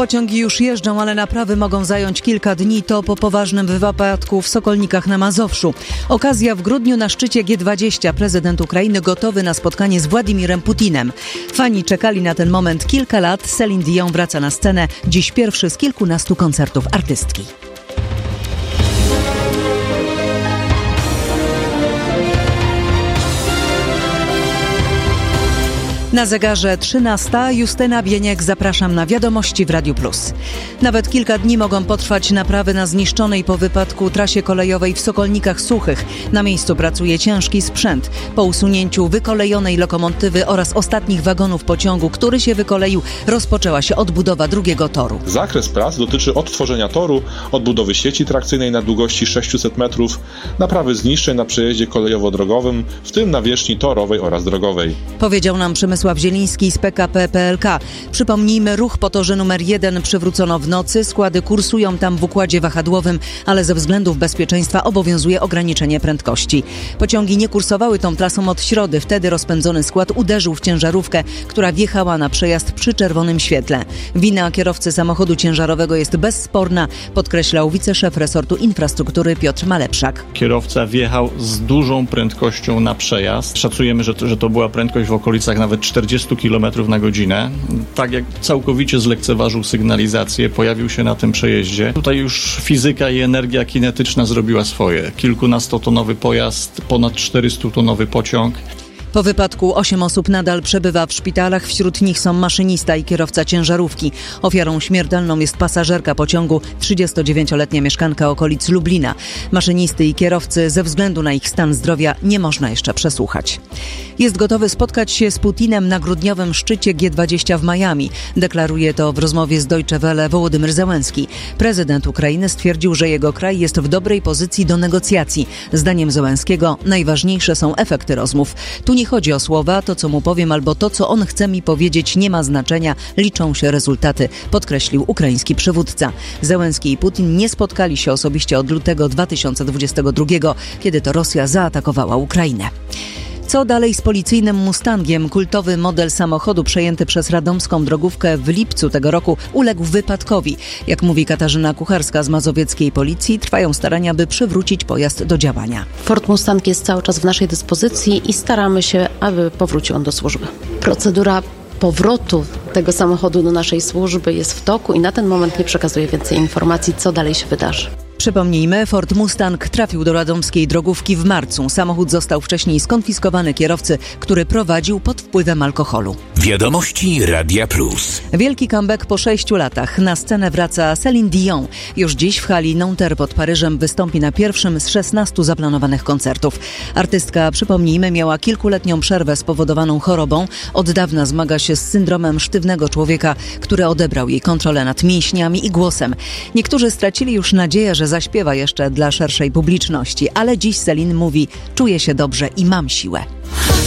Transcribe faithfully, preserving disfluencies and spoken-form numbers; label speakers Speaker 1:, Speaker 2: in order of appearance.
Speaker 1: Pociągi już jeżdżą, ale naprawy mogą zająć kilka dni. To po poważnym wypadku w Sokolnikach na Mazowszu. Okazja w grudniu na szczycie G dwadzieścia. Prezydent Ukrainy gotowy na spotkanie z Władimirem Putinem. Fani czekali na ten moment kilka lat. Céline Dion wraca na scenę. Dziś pierwszy z kilkunastu koncertów artystki. Na zegarze trzynasta. Justyna Bieniek, zapraszam na Wiadomości w Radiu Plus. Nawet kilka dni mogą potrwać naprawy na zniszczonej po wypadku trasie kolejowej w Sokolnikach Suchych. Na miejscu pracuje ciężki sprzęt. Po usunięciu wykolejonej lokomotywy oraz ostatnich wagonów pociągu, który się wykoleił, rozpoczęła się odbudowa drugiego toru.
Speaker 2: Zakres prac dotyczy odtworzenia toru, odbudowy sieci trakcyjnej na długości sześćset metrów, naprawy zniszczeń na przejeździe kolejowo-drogowym, w tym nawierzchni torowej oraz drogowej.
Speaker 1: Powiedział nam Przemysław Zieliński z P K P P L K. Przypomnijmy, ruch po torze numer jeden przywrócono w nocy. Składy kursują tam w układzie wahadłowym, ale ze względów bezpieczeństwa obowiązuje ograniczenie prędkości. Pociągi nie kursowały tą trasą od środy. Wtedy rozpędzony skład uderzył w ciężarówkę, która wjechała na przejazd przy czerwonym świetle. Wina kierowcy samochodu ciężarowego jest bezsporna, podkreślał wiceszef resortu infrastruktury Piotr Malepszak.
Speaker 3: Kierowca wjechał z dużą prędkością na przejazd. Szacujemy, że to, że to była prędkość w okolicach nawet czterdzieści kilometrów na godzinę. Tak jak całkowicie zlekceważył sygnalizację, pojawił się na tym przejeździe. Tutaj już fizyka i energia kinetyczna zrobiła swoje. Kilkunastotonowy pojazd, ponad czterystutonowy pociąg.
Speaker 1: Po wypadku osiem osób nadal przebywa w szpitalach. Wśród nich są maszynista i kierowca ciężarówki. Ofiarą śmiertelną jest pasażerka pociągu, trzydziestodziewięcioletnia mieszkanka okolic Lublina. Maszynisty i kierowcy ze względu na ich stan zdrowia nie można jeszcze przesłuchać. Jest gotowy spotkać się z Putinem na grudniowym szczycie G dwadzieścia w Miami. Deklaruje to w rozmowie z Deutsche Welle Wołodymyr Zełenski. Prezydent Ukrainy stwierdził, że jego kraj jest w dobrej pozycji do negocjacji. Zdaniem Zełenskiego najważniejsze są efekty rozmów. Tu nie chodzi o słowa, to co mu powiem albo to co on chce mi powiedzieć nie ma znaczenia, liczą się rezultaty, podkreślił ukraiński przywódca. Zełenski i Putin nie spotkali się osobiście od lutego dwa tysiące dwudziestego drugiego, kiedy to Rosja zaatakowała Ukrainę. Co dalej z policyjnym Mustangiem? Kultowy model samochodu przejęty przez radomską drogówkę w lipcu tego roku uległ wypadkowi. Jak mówi Katarzyna Kucharska z mazowieckiej policji, trwają starania, by przywrócić pojazd do działania.
Speaker 4: Ford Mustang jest cały czas w naszej dyspozycji i staramy się, aby powrócił on do służby. Procedura powrotu tego samochodu do naszej służby jest w toku i na ten moment nie przekazuję więcej informacji, co dalej się wydarzy.
Speaker 1: Przypomnijmy, Ford Mustang trafił do radomskiej drogówki w marcu. Samochód został wcześniej skonfiskowany kierowcy, który prowadził pod wpływem alkoholu.
Speaker 5: Wiadomości Radia Plus.
Speaker 1: Wielki comeback po sześciu latach. Na scenę wraca Céline Dion. Już dziś w hali Nanterre pod Paryżem wystąpi na pierwszym z szesnastu zaplanowanych koncertów. Artystka, przypomnijmy, miała kilkuletnią przerwę spowodowaną chorobą. Od dawna zmaga się z syndromem sztywnego człowieka, który odebrał jej kontrolę nad mięśniami i głosem. Niektórzy stracili już nadzieję, że zaśpiewa jeszcze dla szerszej publiczności, ale dziś Céline mówi: czuję się dobrze i mam siłę.